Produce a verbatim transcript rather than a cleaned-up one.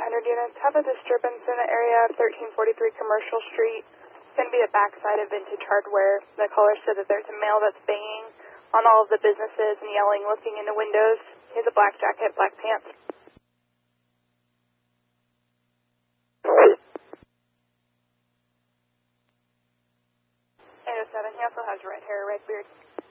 hundred units. Have a disturbance in the area of thirteen forty-three Commercial Street. It's going to be the backside of Vintage Hardware. The caller said that there's a male that's banging on all of the businesses and yelling, looking in the windows. He has a black jacket, black pants. eight oh seven, he also has red hair, red beard.